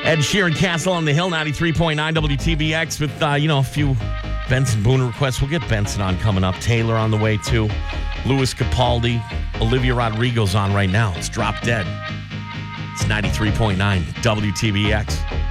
Ed Sheeran, Castle on the Hill, 93.9 WTBX with, a few Benson Boone requests. We'll get Benson on coming up. Taylor on the way, too. Louis Capaldi. Olivia Rodrigo's on right now. It's Drop Dead. It's 93.9 WTBX.